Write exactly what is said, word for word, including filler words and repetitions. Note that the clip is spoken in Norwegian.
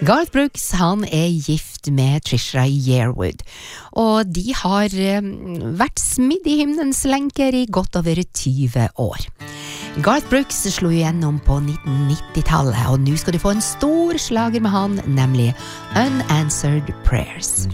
Garth Brooks, han er gift med Trisha Yearwood, og de har eh, vært smidd i hymnens lenker i godt over tyve år. Garth Brooks slo igjennom på nitten nitti-tallet, og nå skal du få en stor slager med han, nemlig Unanswered Prayers.